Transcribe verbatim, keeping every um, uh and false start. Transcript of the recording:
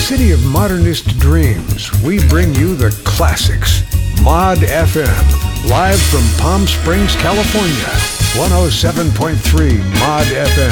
city of modernist dreams, we bring you the classics. Mod F M, live from Palm Springs, California. one oh seven point three Mod F M.